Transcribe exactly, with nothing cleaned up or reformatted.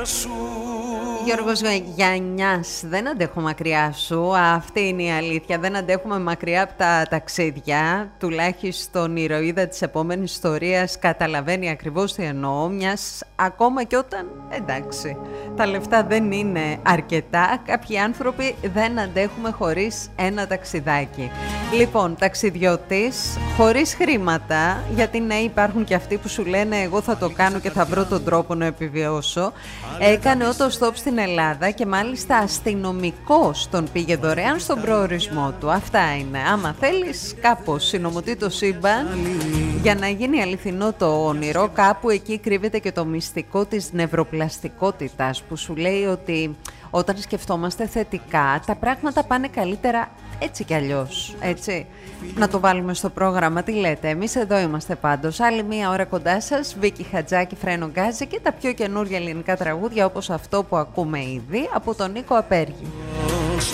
Γιώργος Γιαννιάς, δεν αντέχω μακριά σου, αυτή είναι η αλήθεια, δεν αντέχουμε μακριά από τα ταξίδια, τουλάχιστον η ηρωίδα της επόμενης ιστορίας καταλαβαίνει ακριβώς τι εννοώ, μιας ακόμα και όταν, εντάξει, τα λεφτά δεν είναι αρκετά, κάποιοι άνθρωποι δεν αντέχουμε χωρίς ένα ταξιδάκι. Λοιπόν, ταξιδιώτης χωρίς χρήματα, γιατί ναι, υπάρχουν και αυτοί που σου λένε εγώ θα το κάνω και θα βρω τον τρόπο να επιβιώσω, έκανε auto-stop στην Ελλάδα και μάλιστα αστυνομικός τον πήγε δωρεάν στον προορισμό του. Αυτά είναι. Άμα θέλεις κάπως συνομωτεί το σύμπαν για να γίνει αληθινό το όνειρο, κάπου εκεί κρύβεται και το μυστικό της νευροπλαστικότητας που σου λέει ότι όταν σκεφτόμαστε θετικά τα πράγματα πάνε καλύτερα έτσι κι αλλιώς, έτσι. Να το βάλουμε στο πρόγραμμα, τι λέτε, εμείς εδώ είμαστε πάντως. Άλλη μία ώρα κοντά σας, Βίκη Χατζάκη, Φρένο Γκάζη και τα πιο καινούργια ελληνικά τραγούδια όπως αυτό που ακούμε ήδη από τον Νίκο Απέργη.